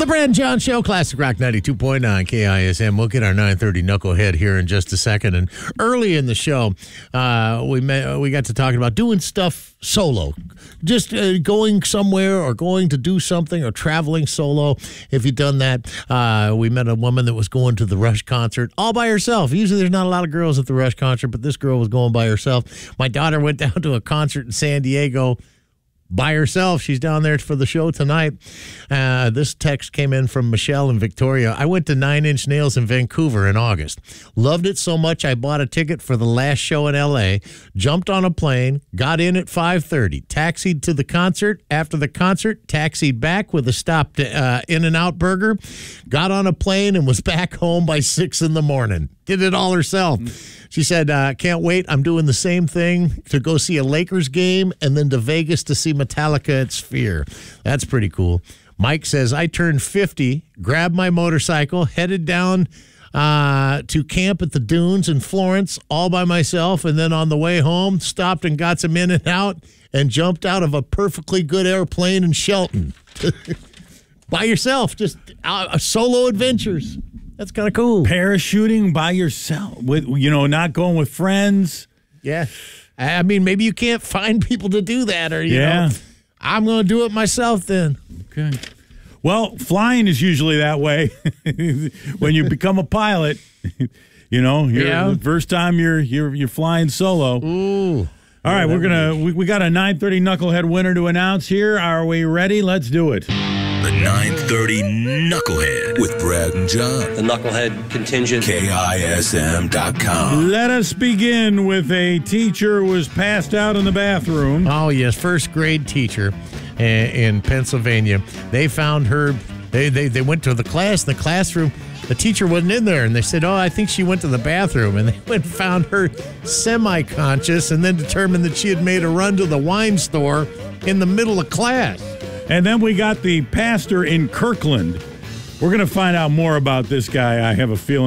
The Brad John Show, Classic Rock 92.9 KISM. We'll get our 9:30 knucklehead here in just a second. And early in the show, we got to talking about doing stuff solo, just going somewhere or going to do something or traveling solo. If you've done that, we met a woman that was going to the Rush concert all by herself. Usually there's not a lot of girls at the Rush concert, but this girl was going by herself. My daughter went down to a concert in San Diego by herself. She's down there for the show tonight. This text came in from Michelle in Victoria. I went to 9 Inch Nails in Vancouver in August. Loved it so much I bought a ticket for the last show in L.A., jumped on a plane, got in at 5:30, taxied to the concert. After the concert, taxied back with a stop to In-N-Out Burger, got on a plane and was back home by 6 in the morning. Did it all herself. She said, can't wait. I'm doing the same thing to go see a Lakers game and then to Vegas to see Metallica at Sphere. That's pretty cool. Mike says, I turned 50, grabbed my motorcycle, headed down to camp at the dunes in Florence all by myself, and then on the way home, stopped and got some In-N-Out and jumped out of a perfectly good airplane in Shelton. By yourself, just solo adventures. That's kind of cool. Parachuting by yourself, with not going with friends. Yeah. I mean, maybe you can't find people to do that, or, you know, I'm going to do it myself then. Okay. Well, flying is usually that way. When you become a pilot, the first time you're flying solo. Ooh. All right, we got a 9:30 knucklehead winner to announce here. Are we ready? Let's do it. The 9:30 Knucklehead with Brad and John. The Knucklehead contingent. KISM.com. Let us begin with a teacher who was passed out in the bathroom. Oh, yes, first grade teacher in Pennsylvania. They found her. They went to the class. In the classroom, the teacher wasn't in there, and they said, I think she went to the bathroom. And they went and found her semi-conscious and then determined that she had made a run to the wine store in the middle of class. And then we got the pastor in Kirkland. We're going to find out more about this guy, I have a feeling.